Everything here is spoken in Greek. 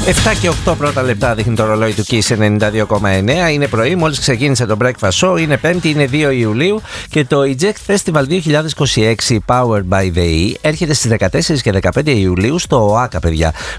7 και 8 πρώτα λεπτά δείχνει το ρολόι του Kiss 92,9. Είναι πρωί, μόλις ξεκίνησε το Breakfast Show. Είναι 5η, είναι 2 Ιουλίου και το Eject Festival 2026 Powered by the E έρχεται στις 14 και 15 Ιουλίου στο ΟΑΚΑ, παιδιά.